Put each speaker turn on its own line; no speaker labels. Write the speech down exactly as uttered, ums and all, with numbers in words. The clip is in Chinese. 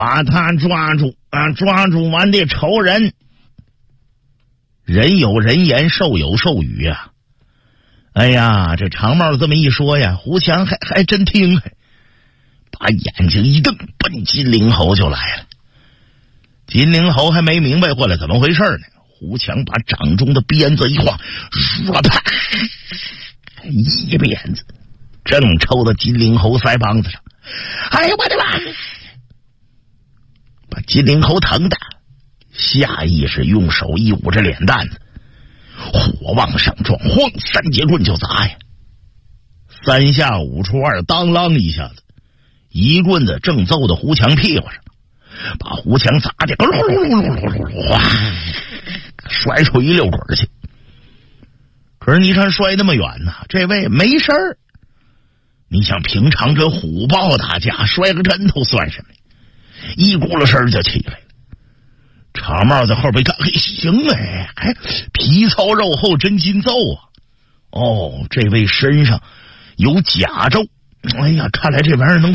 把他抓住啊！抓住俺的仇人。人有人言，兽有兽语啊！哎呀，这长帽这么一说呀，胡强还还真听，把眼睛一瞪，奔金陵侯就来了。金陵侯还没明白过来怎么回事呢，胡强把掌中的鞭子一晃，唰啪，一鞭子正抽到金陵侯腮帮子上。哎呀，我的妈！把金陵侯疼的下意识用手一捂着脸蛋子，火往上撞，晃，三节棍就砸呀。三下五除二，当啷一下子，一棍子正揍到胡强屁股上，把胡强砸的哗，摔出一溜滚去。可是你看摔那么远呢，这位没事儿。你像平常跟虎豹打架，摔个跟头算什么？一咕噜声就起来了。长帽在后边看，嘿，行哎，还皮糙肉厚真筋揍啊！哦，这位身上有甲胄，哎呀，看来这玩意儿能